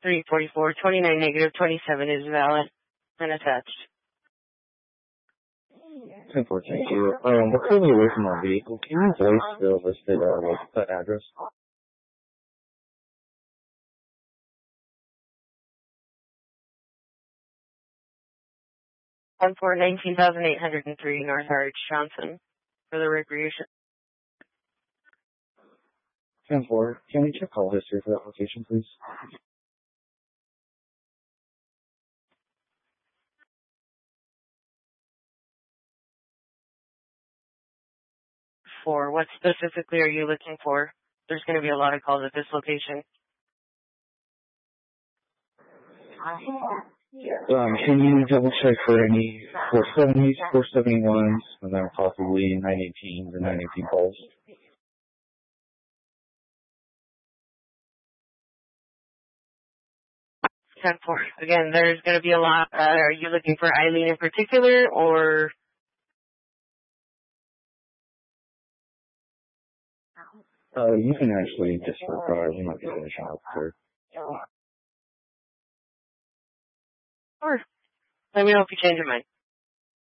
34429 negative 27 is valid and attached. 10-4, thank you. We're currently away from our vehicle. Can you voice the listed website address? 119,803 North Arch, Johnson, for the recreation. 10-4, can we check call history for that location, please? For what specifically are you looking for? There's going to be a lot of calls at this location. Can you double check for any 470s, 471s, and then possibly 918s and 918 calls? Again, there's going to be a lot. Are you looking for Eileen in particular, or? You can actually disregard. We might be finishing up here. Or let me know if you change your mind.